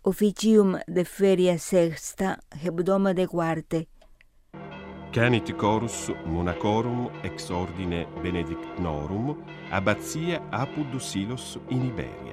officium de feria sexta, hebdoma de quarte. Canit chorus monacorum ex ordine benedictnorum, abbatia Apud Silos in Iberia.